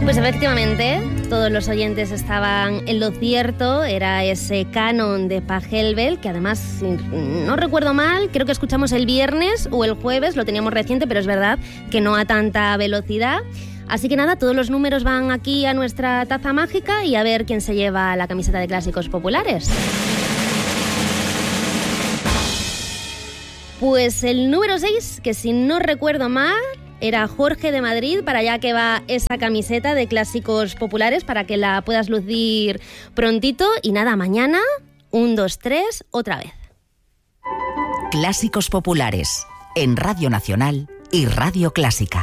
Pues efectivamente, todos los oyentes estaban en lo cierto. Era ese canon de Pachelbel, que además, si no recuerdo mal, creo que escuchamos el viernes o el jueves, lo teníamos reciente, pero es verdad que no a tanta velocidad. Así que nada, todos los números van aquí a nuestra taza mágica y a ver quién se lleva la camiseta de Clásicos Populares. Pues el número 6, que si no recuerdo mal, era Jorge de Madrid. Para allá que va esa camiseta de Clásicos Populares, para que la puedas lucir prontito. Y nada, mañana, 1, 2, 3, otra vez. Clásicos Populares, en Radio Nacional y Radio Clásica.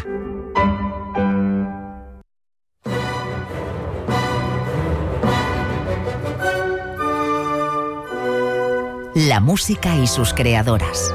La música y sus creadoras.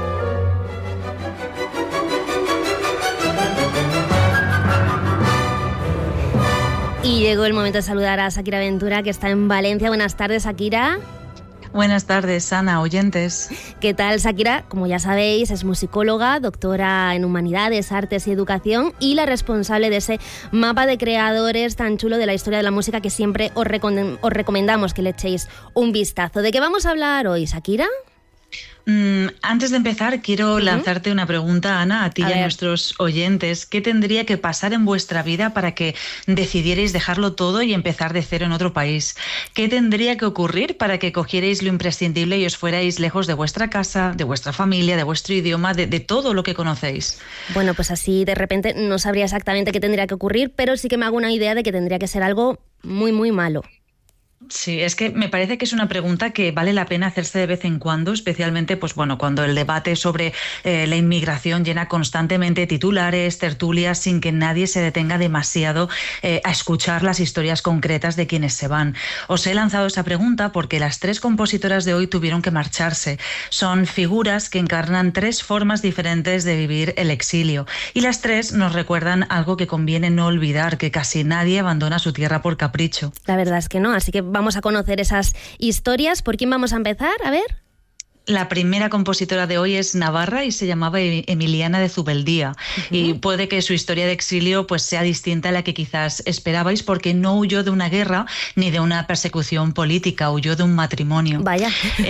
Y llegó el momento de saludar a Shakira Ventura, que está en Valencia. Buenas tardes, Shakira. Buenas tardes, Ana, oyentes. ¿Qué tal, Shakira? Como ya sabéis, es musicóloga, doctora en Humanidades, Artes y Educación y la responsable de ese mapa de creadores tan chulo de la historia de la música que siempre os recomendamos que le echéis un vistazo. ¿De qué vamos a hablar hoy, Shakira? Antes de empezar, quiero lanzarte una pregunta, Ana, a ti y a nuestros oyentes. ¿Qué tendría que pasar en vuestra vida para que decidierais dejarlo todo y empezar de cero en otro país? ¿Qué tendría que ocurrir para que cogierais lo imprescindible y os fuerais lejos de vuestra casa, de vuestra familia, de vuestro idioma, de todo lo que conocéis? Bueno, pues así de repente no sabría exactamente qué tendría que ocurrir, pero sí que me hago una idea de que tendría que ser algo muy, muy malo. Sí, es que me parece que es una pregunta que vale la pena hacerse de vez en cuando, especialmente cuando el debate sobre la inmigración llena constantemente titulares, tertulias, sin que nadie se detenga demasiado a escuchar las historias concretas de quienes se van. Os he lanzado esa pregunta porque las 3 compositoras de hoy tuvieron que marcharse. Son figuras que encarnan 3 formas diferentes de vivir el exilio y las 3 nos recuerdan algo que conviene no olvidar, que casi nadie abandona su tierra por capricho. La verdad es que no, así que vamos a conocer esas historias. ¿Por quién vamos a empezar? A ver. La primera compositora de hoy es navarra y se llamaba Emiliana de Zubeldía. Y puede que su historia de exilio sea distinta a la que quizás esperabais, porque no huyó de una guerra ni de una persecución política, huyó de un matrimonio. Vaya.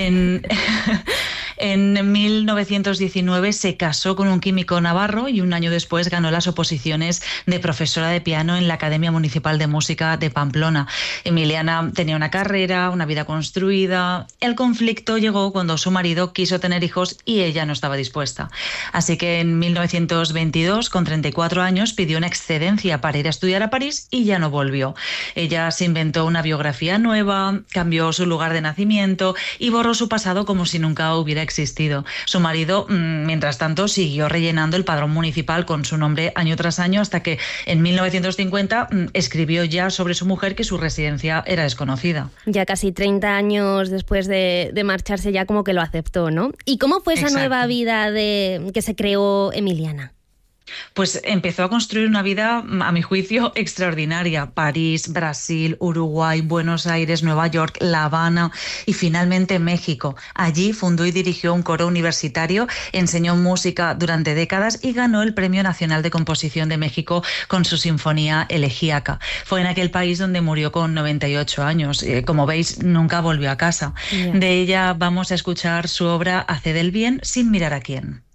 En 1919 se casó con un químico navarro y un año después ganó las oposiciones de profesora de piano en la Academia Municipal de Música de Pamplona. Emiliana tenía una carrera, una vida construida. El conflicto llegó cuando su marido quiso tener hijos y ella no estaba dispuesta. Así que en 1922, con 34 años, pidió una excedencia para ir a estudiar a París y ya no volvió. Ella se inventó una biografía nueva, cambió su lugar de nacimiento y borró su pasado como si nunca hubiera existido. Su marido, mientras tanto, siguió rellenando el padrón municipal con su nombre año tras año hasta que en 1950 escribió ya sobre su mujer que su residencia era desconocida. Ya casi 30 años después de marcharse ya como que lo aceptó, ¿no? ¿Y cómo fue esa nueva vida que se creó Emiliana? Pues empezó a construir una vida, a mi juicio, extraordinaria. París, Brasil, Uruguay, Buenos Aires, Nueva York, La Habana y finalmente México. Allí fundó y dirigió un coro universitario, enseñó música durante décadas y ganó el Premio Nacional de Composición de México con su Sinfonía Elegíaca. Fue en aquel país donde murió con 98 años. Como veis, nunca volvió a casa. De ella vamos a escuchar su obra Haced el bien sin mirar a quién.